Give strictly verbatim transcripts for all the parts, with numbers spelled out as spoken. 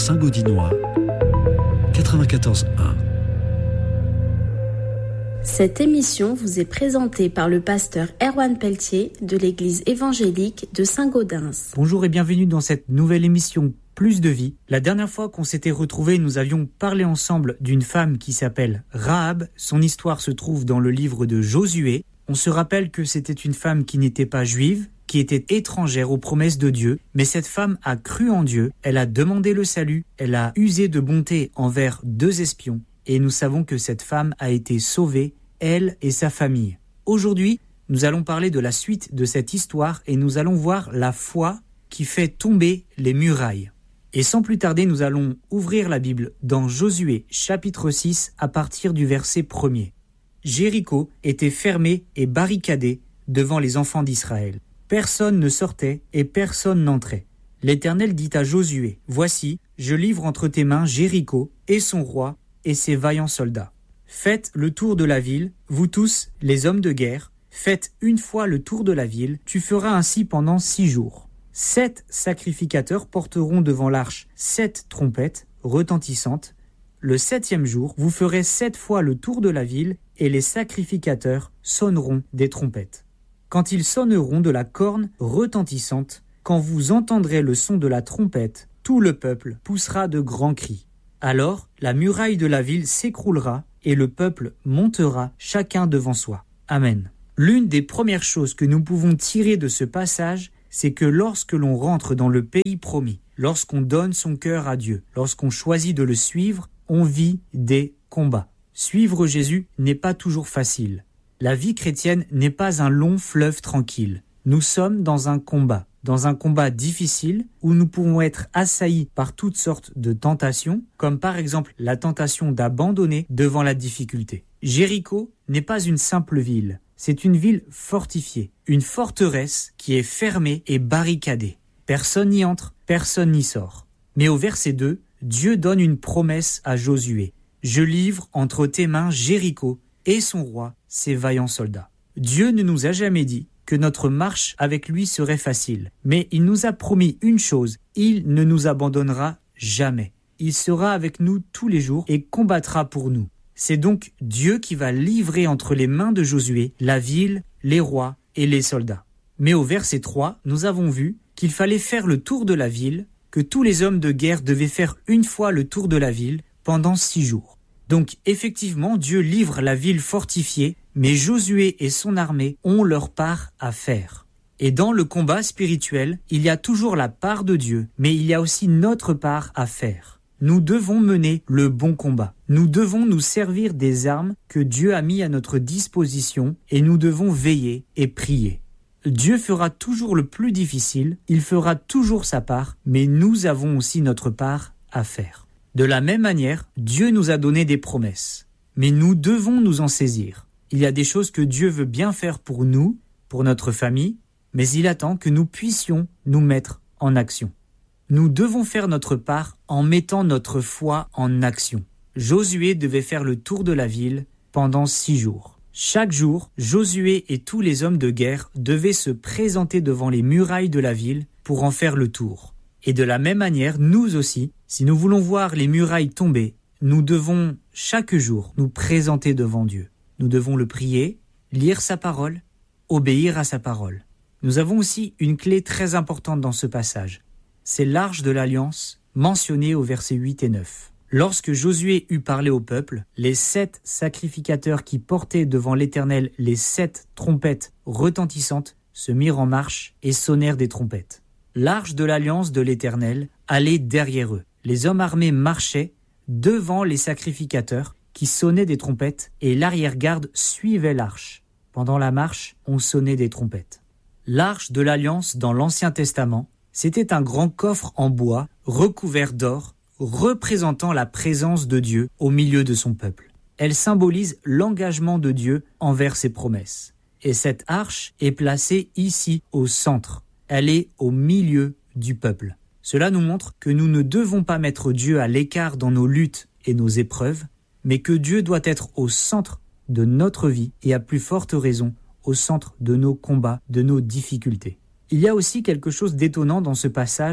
Saint-Gaudinois, quatre-vingt-quatorze un. Cette émission vous est présentée par le pasteur Erwan Pelletier de l'église évangélique de Saint-Gaudens. Bonjour et bienvenue dans cette nouvelle émission Plus de vie. La dernière fois qu'on s'était retrouvés, nous avions parlé ensemble d'une femme qui s'appelle Rahab. Son histoire se trouve dans le livre de Josué. On se rappelle que c'était une femme qui n'était pas juive, qui était étrangère aux promesses de Dieu, mais cette femme a cru en Dieu, elle a demandé le salut, elle a usé de bonté envers deux espions, et nous savons que cette femme a été sauvée, elle et sa famille. Aujourd'hui, nous allons parler de la suite de cette histoire et nous allons voir la foi qui fait tomber les murailles. Et sans plus tarder, nous allons ouvrir la Bible dans Josué chapitre six à partir du verset premier. Jéricho était fermé et barricadé devant les enfants d'Israël. Personne ne sortait et personne n'entrait. L'Éternel dit à Josué, « Voici, je livre entre tes mains Jéricho et son roi et ses vaillants soldats. Faites le tour de la ville, vous tous, les hommes de guerre, faites une fois le tour de la ville, tu feras ainsi pendant six jours. Sept sacrificateurs porteront devant l'arche sept trompettes retentissantes. Le septième jour, vous ferez sept fois le tour de la ville et les sacrificateurs sonneront des trompettes. Quand ils sonneront de la corne retentissante, quand vous entendrez le son de la trompette, tout le peuple poussera de grands cris. Alors, la muraille de la ville s'écroulera et le peuple montera chacun devant soi. Amen. L'une des premières choses que nous pouvons tirer de ce passage, c'est que lorsque l'on rentre dans le pays promis, lorsqu'on donne son cœur à Dieu, lorsqu'on choisit de le suivre, on vit des combats. Suivre Jésus n'est pas toujours facile. La vie chrétienne n'est pas un long fleuve tranquille. Nous sommes dans un combat, dans un combat difficile où nous pouvons être assaillis par toutes sortes de tentations, comme par exemple la tentation d'abandonner devant la difficulté. Jéricho n'est pas une simple ville, c'est une ville fortifiée, une forteresse qui est fermée et barricadée. Personne n'y entre, personne n'y sort. Mais au verset deux, Dieu donne une promesse à Josué. « Je livre entre tes mains Jéricho et son roi, ses vaillants soldats. » Dieu ne nous a jamais dit que notre marche avec lui serait facile, mais il nous a promis une chose, il ne nous abandonnera jamais. Il sera avec nous tous les jours et combattra pour nous. C'est donc Dieu qui va livrer entre les mains de Josué la ville, les rois et les soldats. Mais au verset trois, nous avons vu qu'il fallait faire le tour de la ville, que tous les hommes de guerre devaient faire une fois le tour de la ville pendant six jours. Donc effectivement, Dieu livre la ville fortifiée, mais Josué et son armée ont leur part à faire. Et dans le combat spirituel, il y a toujours la part de Dieu, mais il y a aussi notre part à faire. Nous devons mener le bon combat. Nous devons nous servir des armes que Dieu a mis à notre disposition et nous devons veiller et prier. Dieu fera toujours le plus difficile, il fera toujours sa part, mais nous avons aussi notre part à faire. De la même manière, Dieu nous a donné des promesses, mais nous devons nous en saisir. Il y a des choses que Dieu veut bien faire pour nous, pour notre famille, mais il attend que nous puissions nous mettre en action. Nous devons faire notre part en mettant notre foi en action. Josué devait faire le tour de la ville pendant six jours. Chaque jour, Josué et tous les hommes de guerre devaient se présenter devant les murailles de la ville pour en faire le tour. Et de la même manière, nous aussi, si nous voulons voir les murailles tomber, nous devons chaque jour nous présenter devant Dieu. Nous devons le prier, lire sa parole, obéir à sa parole. Nous avons aussi une clé très importante dans ce passage. C'est l'arche de l'alliance mentionnée au versets huit et neuf. Lorsque Josué eut parlé au peuple, les sept sacrificateurs qui portaient devant l'Éternel les sept trompettes retentissantes se mirent en marche et sonnèrent des trompettes. L'arche de l'alliance de l'Éternel allait derrière eux. Les hommes armés marchaient devant les sacrificateurs qui sonnaient des trompettes et l'arrière-garde suivait l'arche. Pendant la marche, on sonnait des trompettes. L'arche de l'alliance dans l'Ancien Testament, c'était un grand coffre en bois recouvert d'or, représentant la présence de Dieu au milieu de son peuple. Elle symbolise l'engagement de Dieu envers ses promesses. Et cette arche est placée ici au centre. Elle est au milieu du peuple. Cela nous montre que nous ne devons pas mettre Dieu à l'écart dans nos luttes et nos épreuves, mais que Dieu doit être au centre de notre vie et à plus forte raison au centre de nos combats, de nos difficultés. Il y a aussi quelque chose d'étonnant dans ce passage,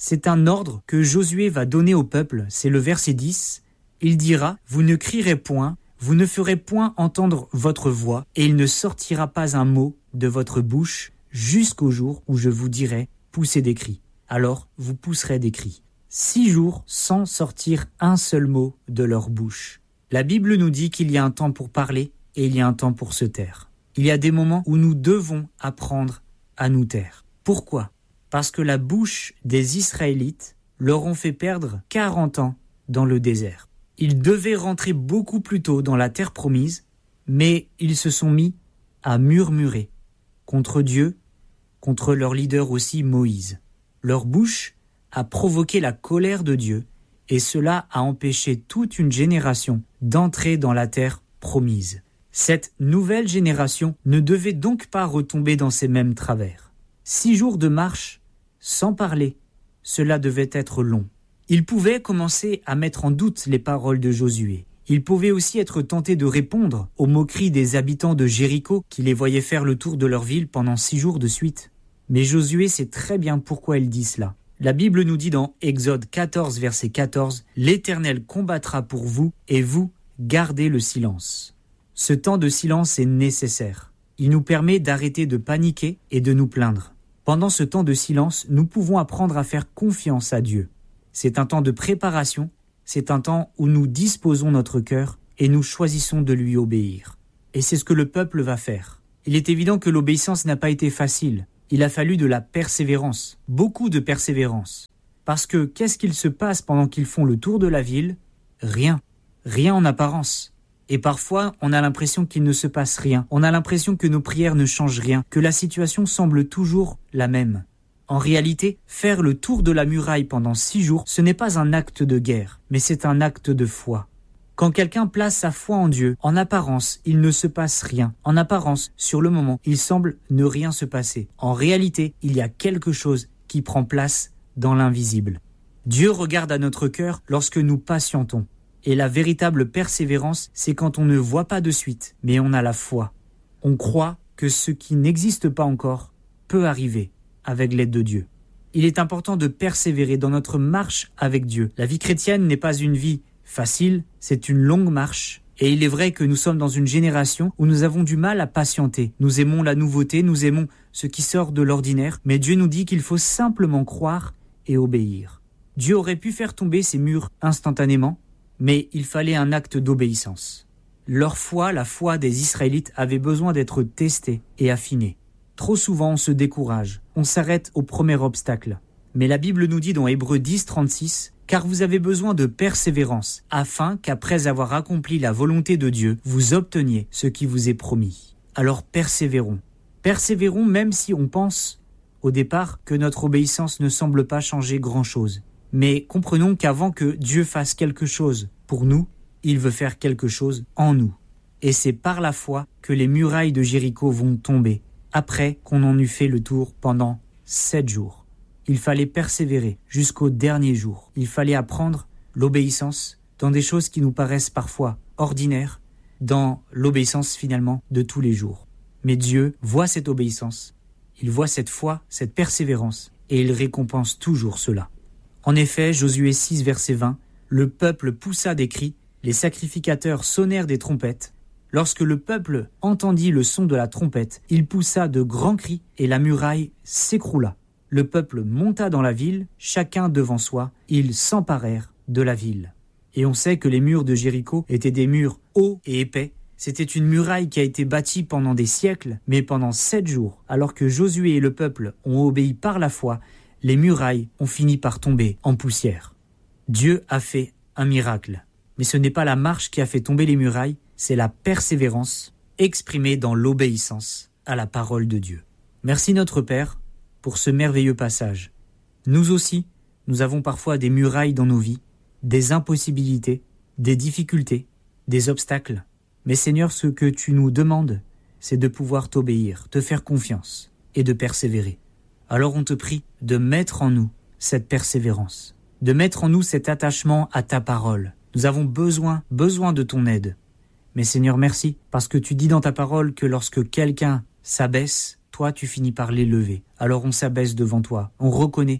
C'est un ordre que Josué va donner au peuple, c'est le verset dix. Il dira « Vous ne crierez point, vous ne ferez point entendre votre voix, et il ne sortira pas un mot de votre bouche jusqu'au jour où je vous dirai « Poussez des cris ». Alors vous pousserez des cris. Six jours sans sortir un seul mot de leur bouche. La Bible nous dit qu'il y a un temps pour parler et il y a un temps pour se taire. Il y a des moments où nous devons apprendre à nous taire. Pourquoi ? Parce que la bouche des Israélites leur ont fait perdre quarante ans dans le désert. Ils devaient rentrer beaucoup plus tôt dans la terre promise, mais ils se sont mis à murmurer contre Dieu, contre leur leader aussi Moïse. Leur bouche a provoqué la colère de Dieu et cela a empêché toute une génération d'entrer dans la terre promise. Cette nouvelle génération ne devait donc pas retomber dans ces mêmes travers. Six jours de marche, sans parler, cela devait être long. Ils pouvaient commencer à mettre en doute les paroles de Josué. Ils pouvaient aussi être tentés de répondre aux moqueries des habitants de Jéricho qui les voyaient faire le tour de leur ville pendant six jours de suite. Mais Josué sait très bien pourquoi il dit cela. La Bible nous dit dans Exode quatorze, verset quatorze, « L'Éternel combattra pour vous et vous gardez le silence. » Ce temps de silence est nécessaire. Il nous permet d'arrêter de paniquer et de nous plaindre. Pendant ce temps de silence, nous pouvons apprendre à faire confiance à Dieu. C'est un temps de préparation, c'est un temps où nous disposons notre cœur et nous choisissons de lui obéir. Et c'est ce que le peuple va faire. Il est évident que l'obéissance n'a pas été facile. Il a fallu de la persévérance, beaucoup de persévérance. Parce que qu'est-ce qu'il se passe pendant qu'ils font le tour de la ville ? Rien. Rien en apparence. Et parfois, on a l'impression qu'il ne se passe rien. On a l'impression que nos prières ne changent rien, que la situation semble toujours la même. En réalité, faire le tour de la muraille pendant six jours, ce n'est pas un acte de guerre, mais c'est un acte de foi. Quand quelqu'un place sa foi en Dieu, en apparence, il ne se passe rien. En apparence, sur le moment, il semble ne rien se passer. En réalité, il y a quelque chose qui prend place dans l'invisible. Dieu regarde à notre cœur lorsque nous patientons. Et la véritable persévérance, c'est quand on ne voit pas de suite, mais on a la foi. On croit que ce qui n'existe pas encore peut arriver avec l'aide de Dieu. Il est important de persévérer dans notre marche avec Dieu. La vie chrétienne n'est pas une vie facile, c'est une longue marche. Et il est vrai que nous sommes dans une génération où nous avons du mal à patienter. Nous aimons la nouveauté, nous aimons ce qui sort de l'ordinaire, mais Dieu nous dit qu'il faut simplement croire et obéir. Dieu aurait pu faire tomber ces murs instantanément, mais il fallait un acte d'obéissance. Leur foi, la foi des Israélites, avait besoin d'être testée et affinée. Trop souvent, on se décourage, on s'arrête au premier obstacle. Mais la Bible nous dit dans Hébreux dix, trente-six, « Car vous avez besoin de persévérance, afin qu'après avoir accompli la volonté de Dieu, vous obteniez ce qui vous est promis. » Alors persévérons. Persévérons même si on pense, au départ, que notre obéissance ne semble pas changer grand-chose. Mais comprenons qu'avant que Dieu fasse quelque chose pour nous, il veut faire quelque chose en nous. Et c'est par la foi que les murailles de Jéricho vont tomber, après qu'on en eut fait le tour pendant sept jours. Il fallait persévérer jusqu'au dernier jour. Il fallait apprendre l'obéissance dans des choses qui nous paraissent parfois ordinaires, dans l'obéissance finalement de tous les jours. Mais Dieu voit cette obéissance, il voit cette foi, cette persévérance, et il récompense toujours cela. En effet, Josué six, verset vingt, « Le peuple poussa des cris, les sacrificateurs sonnèrent des trompettes. Lorsque le peuple entendit le son de la trompette, il poussa de grands cris et la muraille s'écroula. Le peuple monta dans la ville, chacun devant soi, ils s'emparèrent de la ville. » Et on sait que les murs de Jéricho étaient des murs hauts et épais. C'était une muraille qui a été bâtie pendant des siècles, mais pendant sept jours, alors que Josué et le peuple ont obéi par la foi, les murailles ont fini par tomber en poussière. Dieu a fait un miracle. Mais ce n'est pas la marche qui a fait tomber les murailles, c'est la persévérance exprimée dans l'obéissance à la parole de Dieu. Merci notre Père pour ce merveilleux passage. Nous aussi, nous avons parfois des murailles dans nos vies, des impossibilités, des difficultés, des obstacles. Mais Seigneur, ce que tu nous demandes, c'est de pouvoir t'obéir, te faire confiance et de persévérer. Alors on te prie de mettre en nous cette persévérance, de mettre en nous cet attachement à ta parole. Nous avons besoin, besoin de ton aide. Mais Seigneur, merci, parce que tu dis dans ta parole que lorsque quelqu'un s'abaisse, toi tu finis par l'élever. Alors on s'abaisse devant toi, on reconnaît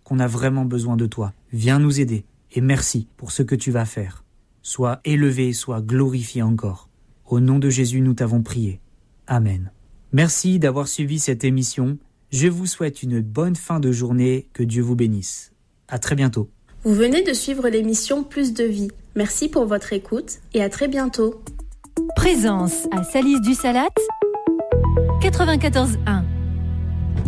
qu'on a vraiment besoin de toi. Viens nous aider et merci pour ce que tu vas faire. Sois élevé, sois glorifié encore. Au nom de Jésus, nous t'avons prié. Amen. Merci d'avoir suivi cette émission. Je vous souhaite une bonne fin de journée. Que Dieu vous bénisse. À très bientôt. Vous venez de suivre l'émission Plus de vie. Merci pour votre écoute et à très bientôt. Présence à Salis du Salat, quatre-vingt-quatorze un.